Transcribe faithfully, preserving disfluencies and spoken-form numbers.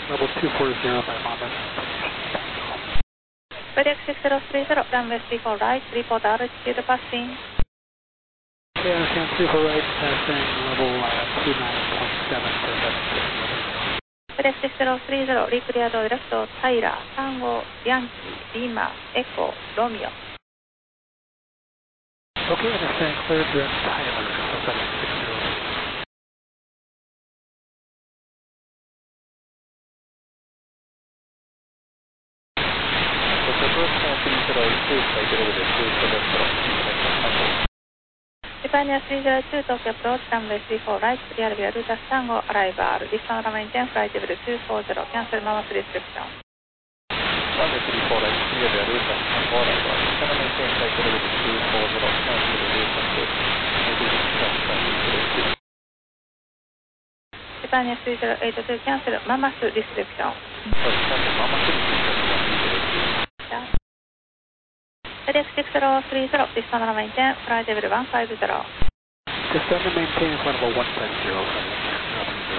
level two four zero by Mama. FedEx six zero three zero, runway three four right, report altitude passing. Okay, understand three four right, passing level uh, two nine point seven for seven six level. FedEx six zero three zero, recleared left, Tyler, Tango, Yankee, Lima, Echo, Romeo. Okay, understand cleared direct Tyler, seven six zero. Japan three zero two, Tokyo approach, runway three four right, clear via Ruta Tango, arrival. Distant runway ten, flight level two four zero, cancel Mama's restriction. Runway three four right, clear via Ruta Tango, arrival. Distant runway ten, flight level two four zero, cancel Ruta Tango. Japan three zero eight two, cancel Mama's restriction. Cancel Mama's restriction. FedEx six zero three zero, distant runway ten, flight level one five zero. Descend and maintain flight level one five zero.